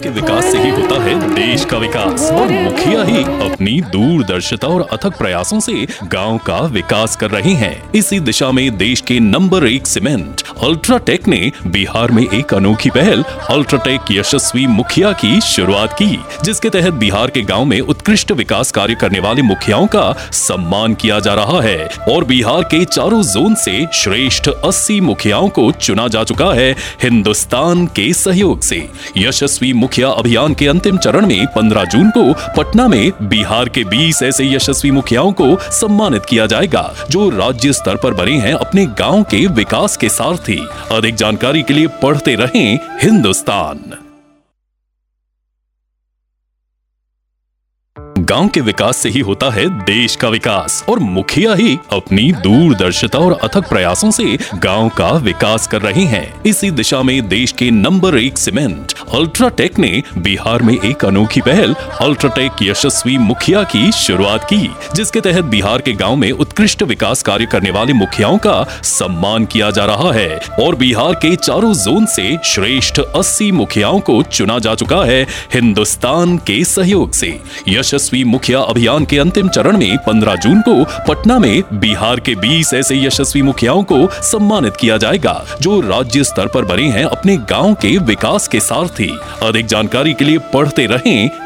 के विकास से ही होता है देश का विकास और मुखिया ही अपनी दूरदर्शिता और अथक प्रयासों से गांव का विकास कर रहे हैं। इसी दिशा में देश के नंबर 1 सीमेंट अल्ट्राटेक ने बिहार में एक अनोखी पहल अल्ट्राटेक यशस्वी मुखिया की शुरुआत की, जिसके तहत बिहार के गांव में उत्कृष्ट विकास कार्य करने वाले मुखियाओं का सम्मान किया जा रहा है और बिहार के चारों जोन से श्रेष्ठ 80 मुखियाओं को चुना जा चुका है हिंदुस्तान के सहयोग से। यशस्वी मुखिया अभियान के अंतिम चरण में 15 जून को पटना में बिहार के 20 ऐसे यशस्वी मुखियाओं को सम्मानित किया जाएगा जो राज्य स्तर पर बने हैं अपने गांव के विकास के सारथी। अधिक जानकारी के लिए पढ़ते रहें हिंदुस्तान। गांव के विकास से ही होता है देश का विकास और मुखिया ही अपनी दूरदर्शिता और अथक प्रयासों से गांव का विकास कर रहे हैं। इसी दिशा में देश के नंबर 1 सीमेंट अल्ट्राटेक ने बिहार में एक अनोखी पहल अल्ट्राटेक यशस्वी मुखिया की शुरुआत की, जिसके तहत बिहार के गांव में उत्कृष्ट विकास कार्य करने वाले मुखियाओं का सम्मान किया जा रहा है और बिहार के चारों जोन से श्रेष्ठ 80 मुखियाओं को चुना जा चुका है हिंदुस्तान के सहयोग से। यशस्वी मुखिया अभियान के अंतिम चरण में 15 जून को पटना में बिहार के 20 ऐसे यशस्वी मुखियाओं को सम्मानित किया जाएगा जो राज्य स्तर पर बने हैं अपने गांव के विकास के सारथी। अधिक जानकारी के लिए पढ़ते रहें